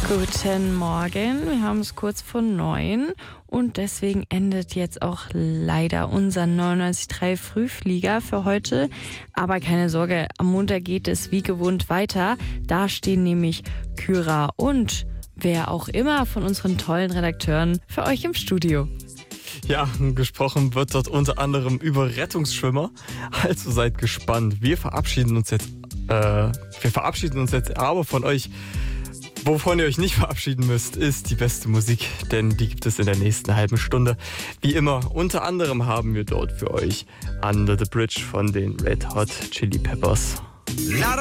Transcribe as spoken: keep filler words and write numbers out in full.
Guten Morgen, wir haben es kurz vor neun und deswegen endet jetzt auch leider unser neunundneunzig Komma drei Frühflieger für heute. Aber keine Sorge, am Montag geht es wie gewohnt weiter. Da stehen nämlich Kyra und wer auch immer von unseren tollen Redakteuren für euch im Studio. Ja, gesprochen wird dort unter anderem über Rettungsschwimmer. Also seid gespannt. Wir verabschieden uns jetzt, äh, wir verabschieden uns jetzt aber von euch. Wovon ihr euch nicht verabschieden müsst, ist die beste Musik, denn die gibt es in der nächsten halben Stunde. Wie immer, unter anderem haben wir dort für euch Under the Bridge von den Red Hot Chili Peppers.